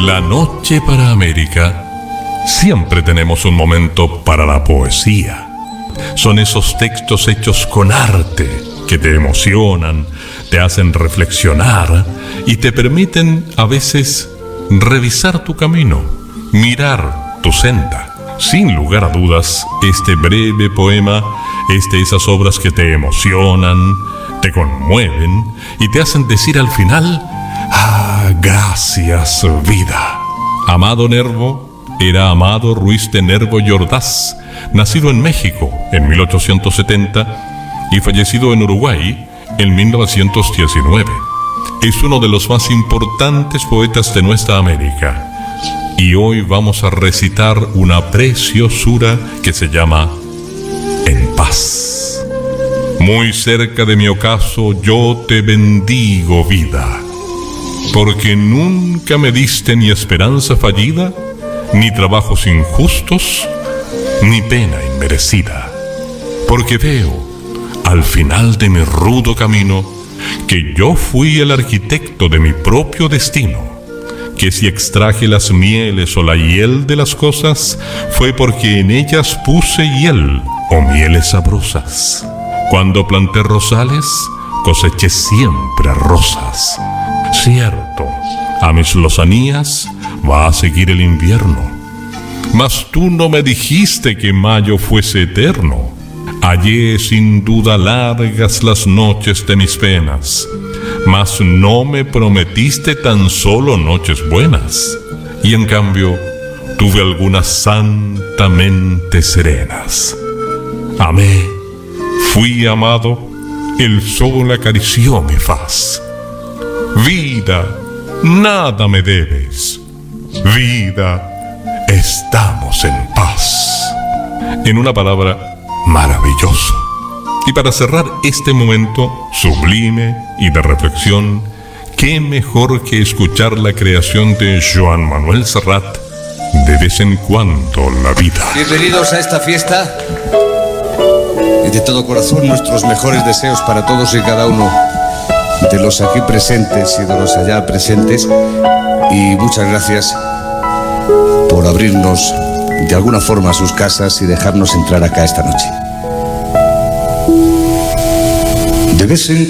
la noche para América, siempre tenemos un momento para la poesía. Son esos textos hechos con arte que te emocionan, te hacen reflexionar y te permiten a veces revisar tu camino, mirar tu senda. Sin lugar a dudas, este breve poema es de esas obras que te emocionan, te conmueven y te hacen decir al final: ¡ah, gracias, vida! Amado Nervo era Amado Ruiz de Nervo y Ordaz, nacido en México en 1870 y fallecido en Uruguay en 1919. Es uno de los más importantes poetas de nuestra América. Y hoy vamos a recitar una preciosura que se llama En paz. Muy cerca de mi ocaso yo te bendigo, vida, porque nunca me diste ni esperanza fallida, ni trabajos injustos, ni pena inmerecida. Porque veo, al final de mi rudo camino, que yo fui el arquitecto de mi propio destino, que si extraje las mieles o la hiel de las cosas, fue porque en ellas puse hiel o mieles sabrosas. Cuando planté rosales, coseché siempre rosas. Cierto, a mis lozanías va a seguir el invierno, mas tú no me dijiste que mayo fuese eterno. Hallé sin duda largas las noches de mis penas, mas no me prometiste tan solo noches buenas, y en cambio tuve algunas santamente serenas. Amé, fui amado, el sol acarició mi faz. Vida, nada me debes. Vida, estamos en paz. En una palabra, maravilloso. Y para cerrar este momento sublime y de reflexión, qué mejor que escuchar la creación de Joan Manuel Serrat, De vez en cuando la vida. Bienvenidos a esta fiesta y de todo corazón nuestros mejores deseos para todos y cada uno de los aquí presentes y de los allá presentes, y muchas gracias por abrirnos de alguna forma sus casas y dejarnos entrar acá esta noche. De vez en